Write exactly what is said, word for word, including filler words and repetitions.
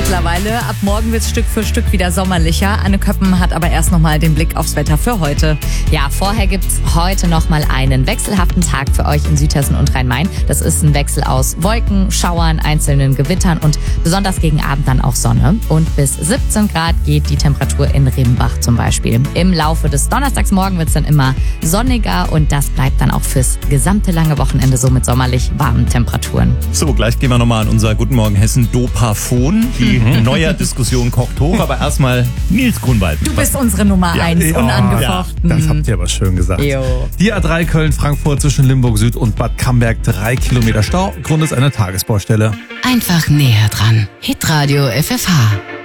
mittlerweile. Ab morgen wird es Stück für Stück wieder sommerlicher. Anne Köppen hat aber erst nochmal den Blick aufs Wetter für heute. Ja, vorher gibt's heute nochmal einen wechselhaften Tag für euch in Südhessen und Rhein-Main. Das ist ein Wechsel aus Wolken, Schauern, einzelnen Gewittern und besonders gegen Abend dann auch Sonne. Und bis siebzehn Grad geht die Temperatur in Rimbach zum Beispiel. Im Laufe des Donnerstagsmorgen wird's dann immer sonniger und das bleibt dann auch fürs gesamte lange Wochenende so mit sommerlich warmen Temperaturen. So, gleich gehen wir nochmal an unser Guten Morgen Hessen Dopaphon. Die neue Diskussion kocht hoch, aber erstmal Nils Grunwald. Du bist unsere Nummer Ja, eins, ja, unangefochten. Ja, das habt ihr aber schön gesagt. Jo. Die A drei Köln-Frankfurt zwischen Limburg Süd und Bad Camberg, drei Kilometer Stau. Grund ist eine Tagesbaustelle. Einfach näher dran. Hitradio F F H.